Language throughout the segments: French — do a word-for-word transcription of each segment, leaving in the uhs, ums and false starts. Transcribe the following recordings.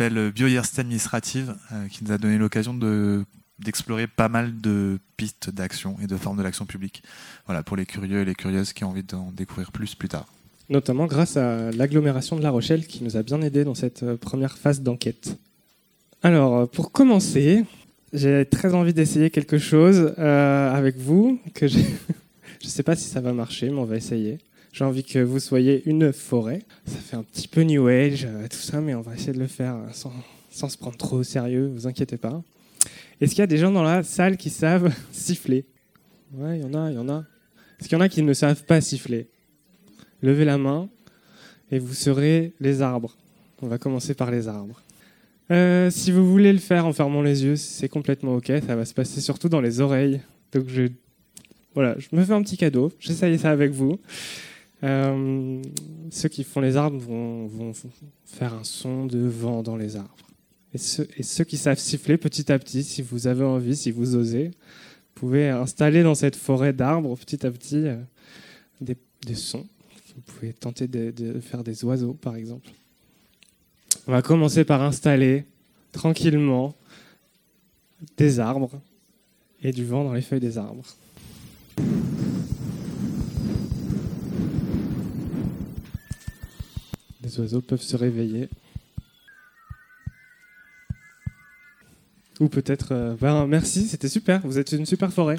s'appelle Biodiversité administrative, euh, qui nous a donné l'occasion de, d'explorer pas mal de pistes d'action et de formes de l'action publique. Voilà, pour les curieux et les curieuses qui ont envie d'en découvrir plus plus tard. Notamment grâce à l'agglomération de La Rochelle qui nous a bien aidés dans cette première phase d'enquête. Alors, pour commencer, j'ai très envie d'essayer quelque chose euh, avec vous. Que je ne sais pas si ça va marcher, mais on va essayer. J'ai envie que vous soyez une forêt. Ça fait un petit peu New Age, euh, tout ça, mais on va essayer de le faire sans, sans se prendre trop au sérieux, vous inquiétez pas. Est-ce qu'il y a des gens dans la salle qui savent siffler ? Ouais, il y en a, il y en a. Est-ce qu'il y en a qui ne savent pas siffler ? Levez la main et vous serez les arbres. On va commencer par les arbres. Euh, si vous voulez le faire en fermant les yeux, c'est complètement OK. Ça va se passer surtout dans les oreilles. Donc je, voilà, je me fais un petit cadeau. J'essaye ça avec vous. Euh, ceux qui font les arbres vont, vont faire un son de vent dans les arbres. Et ceux, et ceux qui savent siffler petit à petit, si vous avez envie, si vous osez, vous pouvez installer dans cette forêt d'arbres petit à petit euh, des, des sons. Vous pouvez tenter de, de faire des oiseaux, par exemple. On va commencer par installer tranquillement des arbres et du vent dans les feuilles des arbres. Les oiseaux peuvent se réveiller. Ou peut-être... Euh, ben, merci, c'était super. Vous êtes une super forêt.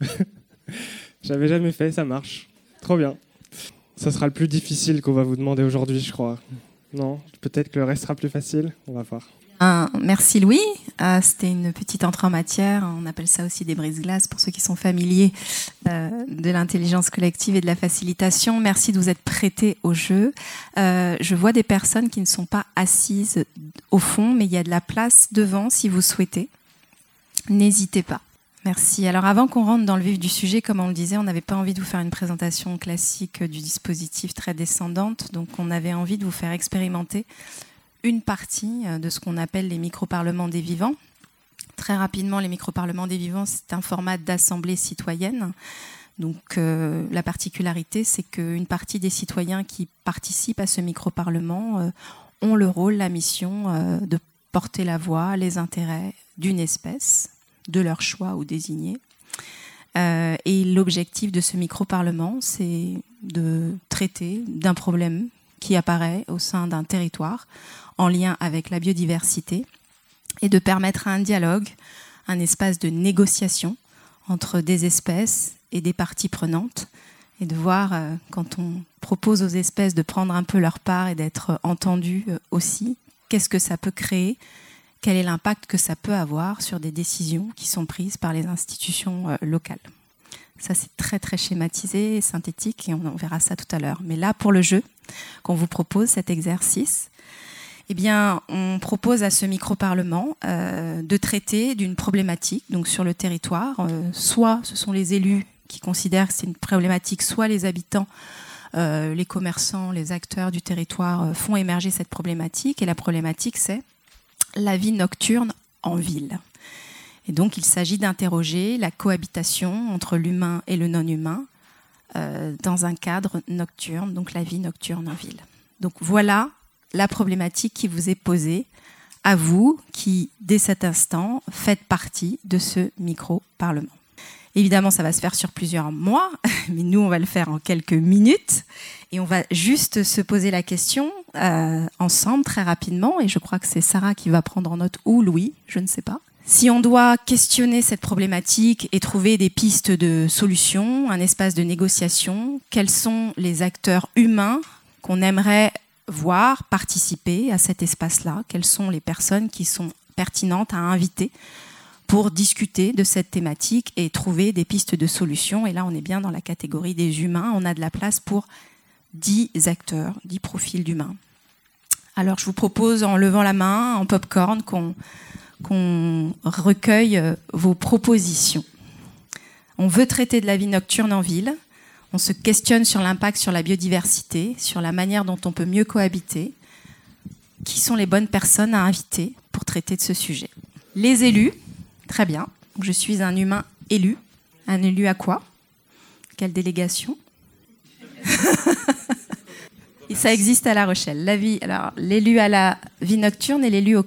J'avais jamais fait, ça marche. Trop bien. Ça sera le plus difficile qu'on va vous demander aujourd'hui, je crois. Non, peut-être que le reste sera plus facile. On va voir. Euh, merci Louis. Euh, c'était une petite entrée en matière. On appelle ça aussi des brise-glaces pour ceux qui sont familiers euh, de l'intelligence collective et de la facilitation. Merci de vous être prêtés au jeu. Euh, je vois des personnes qui ne sont pas assises au fond, mais il y a de la place devant si vous souhaitez. N'hésitez pas. Merci. Alors avant qu'on rentre dans le vif du sujet, comme on le disait, on n'avait pas envie de vous faire une présentation classique du dispositif très descendante, donc on avait envie de vous faire expérimenter une partie de ce qu'on appelle les micro-parlements des vivants. Très rapidement, les micro-parlements des vivants, c'est un format d'assemblée citoyenne. Donc euh, la particularité, c'est qu'une partie des citoyens qui participent à ce micro-parlement euh, ont le rôle, la mission euh, de porter la voix, les intérêts d'une espèce, de leur choix ou désigné. Euh, et l'objectif de ce micro-parlement, c'est de traiter d'un problème qui apparaît au sein d'un territoire en lien avec la biodiversité et de permettre un dialogue, un espace de négociation entre des espèces et des parties prenantes et de voir, euh, quand on propose aux espèces de prendre un peu leur part et d'être entendues euh, aussi, qu'est-ce que ça peut créer ? Quel est l'impact que ça peut avoir sur des décisions qui sont prises par les institutions euh, locales. Ça, c'est très, très schématisé et synthétique, et on, on verra ça tout à l'heure. Mais là, pour le jeu qu'on vous propose, cet exercice, eh bien, on propose à ce micro-parlement euh, de traiter d'une problématique donc sur le territoire. Euh, soit ce sont les élus qui considèrent que c'est une problématique, soit les habitants, euh, les commerçants, les acteurs du territoire euh, font émerger cette problématique. Et la problématique, c'est la vie nocturne en ville. Et donc, il s'agit d'interroger la cohabitation entre l'humain et le non-humain euh, dans un cadre nocturne, donc la vie nocturne en ville. Donc, voilà la problématique qui vous est posée, à vous qui, dès cet instant, faites partie de ce micro-parlement. Évidemment, ça va se faire sur plusieurs mois, mais nous, on va le faire en quelques minutes. Et on va juste se poser la question euh, ensemble, très rapidement. Et je crois que c'est Sarah qui va prendre en note, ou Louis, je ne sais pas. Si on doit questionner cette problématique et trouver des pistes de solutions, un espace de négociation, quels sont les acteurs humains qu'on aimerait voir participer à cet espace-là ? Quelles sont les personnes qui sont pertinentes à inviter pour discuter de cette thématique et trouver des pistes de solutions ? Et là, on est bien dans la catégorie des humains. On a de la place pour dix acteurs, dix profils d'humains. Alors, je vous propose, en levant la main, en popcorn, qu'on, qu'on recueille vos propositions. On veut traiter de la vie nocturne en ville. On se questionne sur l'impact sur la biodiversité, sur la manière dont on peut mieux cohabiter. Qui sont les bonnes personnes à inviter pour traiter de ce sujet ? Les élus. Très bien. Je suis un humain élu. Un élu à quoi ? Quelle délégation ? Ça existe à La Rochelle. La vie, alors, l'élu à la vie nocturne et l'élu au